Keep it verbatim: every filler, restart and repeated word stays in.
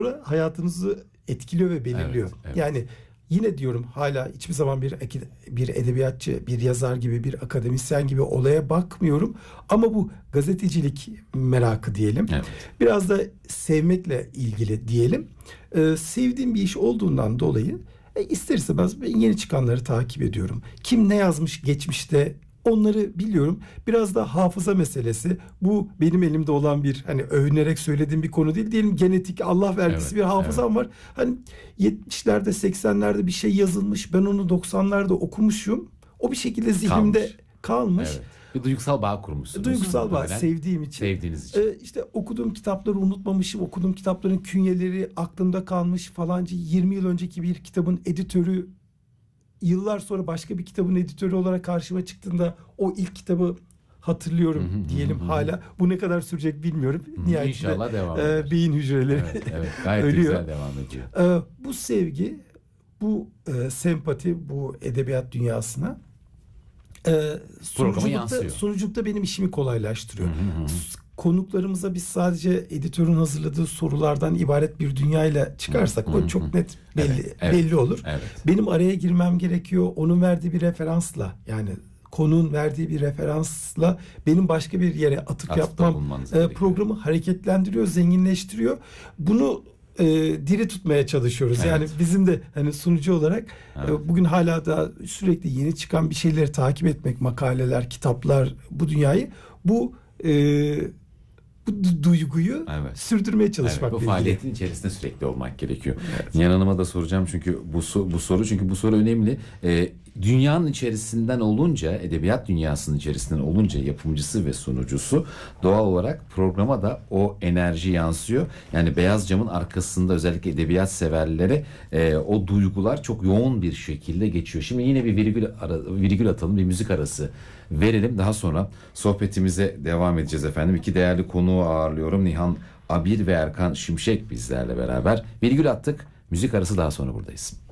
hayatınızı etkiliyor ve belirliyor. Evet, evet. Yani yine diyorum, hala hiçbir zaman bir bir edebiyatçı, bir yazar gibi, bir akademisyen gibi olaya bakmıyorum. Ama bu gazetecilik merakı diyelim. Evet. Biraz da sevmekle ilgili diyelim. Ee, sevdiğim bir iş olduğundan dolayı e, ister istemez ben yeni çıkanları takip ediyorum. Kim ne yazmış geçmişte, onları biliyorum. Biraz da hafıza meselesi. Bu benim elimde olan bir, hani övünerek söylediğim bir konu değil. Diyelim genetik, Allah vergisi Evet, bir hafızam var. Hani yetmişlerde seksenlerde bir şey yazılmış. Ben onu doksanlarda okumuşum. O bir şekilde zihnimde kalmış. kalmış. Evet. Bir duygusal bağ kurmuşsunuz. Duygusal bağ, Muhtemelen. sevdiğim için. Sevdiğiniz için. Ee, işte okuduğum kitapları unutmamışım. Okuduğum kitapların künyeleri aklımda kalmış. Falancı yirmi yıl önceki bir kitabın editörü yıllar sonra başka bir kitabın editörü olarak karşıma çıktığında o ilk kitabı hatırlıyorum Hı hı, diyelim hı hı. hala. Bu ne kadar sürecek bilmiyorum. Hı hı. Nihayetinde İnşallah devam e, eder. beyin hücreleri Evet, evet. Gayet de ölüyor. güzel devam ediyor. E, bu sevgi, bu e, sempati, bu edebiyat dünyasına e, sunuculukta, yansıyor. sunuculukta benim işimi kolaylaştırıyor. Hı hı hı. Konuklarımıza biz sadece editörün hazırladığı sorulardan ibaret bir dünyayla çıkarsak Hı hı o çok net belli Evet, evet, belli olur. evet. Benim araya girmem gerekiyor. Onun verdiği bir referansla, yani konunun verdiği bir referansla benim başka bir yere atıf Atıfta yapmam bulunmanız e, gerekiyor. programı hareketlendiriyor, zenginleştiriyor. Bunu e, diri tutmaya çalışıyoruz. Evet. Yani bizim de hani sunucu olarak Evet. e, bugün hala da sürekli yeni çıkan bir şeyleri takip etmek, makaleler, kitaplar, bu dünyayı, bu e, bu du- duyguyu Evet. sürdürmeye çalışmakla Evet, bu ilgili. faaliyetin içerisinde sürekli olmak gerekiyor. Evet. Nihan Hanım'a da soracağım çünkü bu, so- bu soru çünkü bu soru önemli. Ee, dünyanın içerisinden olunca, edebiyat dünyasının içerisinden olunca yapımcısı ve sunucusu, doğal olarak programa da o enerji yansıyor. Yani beyaz camın arkasında özellikle edebiyat severlere e, o duygular çok yoğun bir şekilde geçiyor. Şimdi yine bir virgül, ara, virgül atalım, bir müzik arası verelim. Daha sonra sohbetimize devam edeceğiz efendim. İki değerli konuğu ağırlıyorum. Nihan Abir ve Erkan Şimşek bizlerle beraber. Virgül attık. Müzik arası, daha sonra buradayız.